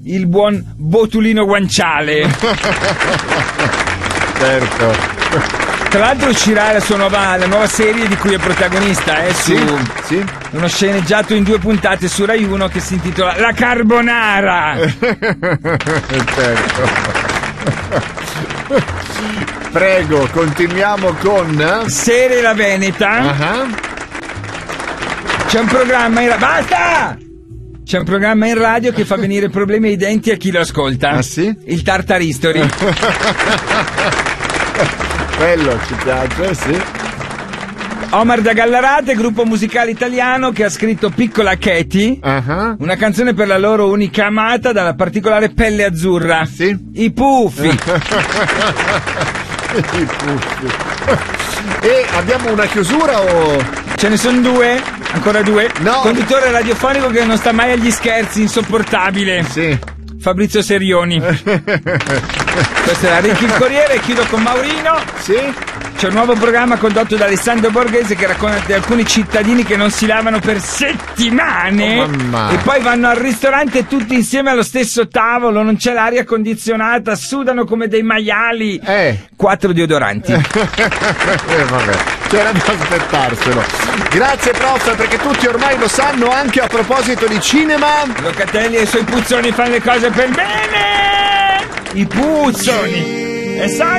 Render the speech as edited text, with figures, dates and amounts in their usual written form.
il buon Botulino Guanciale. Certo. Tra l'altro uscirà la nuova serie di cui è protagonista, su Sì. uno sceneggiato in 2 puntate su Rai 1 che si intitola La Carbonara. Certo. Prego, continuiamo con Sere la Veneta. C'è un programma Basta! C'è un programma in radio che fa venire problemi ai denti a chi lo ascolta. Ah, sì? Il Tartar History. Quello ci piace, sì. Omar da Gallarate, gruppo musicale italiano che ha scritto Piccola Katy, una canzone per la loro unica amata dalla particolare pelle azzurra. Sì. I Puffi. I Puffi. E abbiamo una chiusura o... Ce ne sono 2? Ancora 2? No. Conduttore radiofonico che non sta mai agli scherzi, insopportabile. Sì. Fabrizio Serioni. Questo era Ricky il Corriere. Chiudo con Maurino. Sì. C'è un nuovo programma condotto da Alessandro Borghese che racconta di alcuni cittadini che non si lavano per settimane e poi vanno al ristorante tutti insieme allo stesso tavolo, non c'è l'aria condizionata, sudano come dei maiali. 4 deodoranti. Vabbè, c'era da aspettarselo. Grazie prof, perché tutti ormai lo sanno. Anche a proposito di cinema, Locatelli e i suoi puzzoni fanno le cose per bene. I puzzoni. E sai